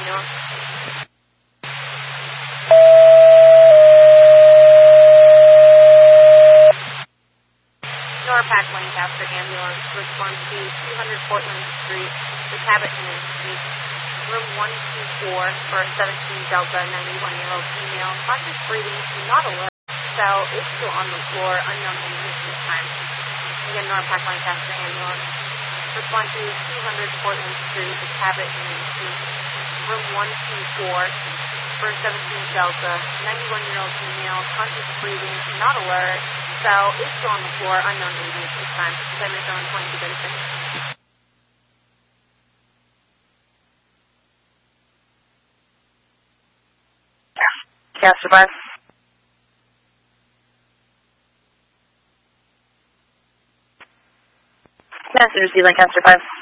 ambulance. Norpac Lancaster ambulance, respond to 200 Portland Street, the Cabot Main Street, room 124 for a 17 Delta 91-year-old female, conscious breathing, not alert. Cell is still on the floor, unknown name at this time. Again, Norpac Lancaster ambulance, respond to 200 Portland Street, the Cabot Main Street, room 124 for a 17 Delta 91-year-old female, conscious breathing, not alert. Cell is still on the floor, unknown name at this time. 7:22:36. Lancaster 5. Lancaster, Lancaster 5.